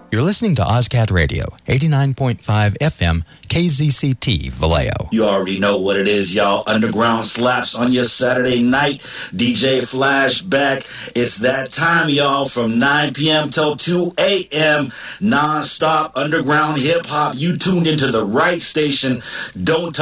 You're listening to OzCat Radio, 89.5 FM, KZCT, Vallejo. You already know what it is, y'all. Underground slaps on your Saturday night. DJ Flashback. It's that time, y'all, from 9 p.m. till 2 a.m. Non-stop underground hip-hop. You tuned into the right station. Don't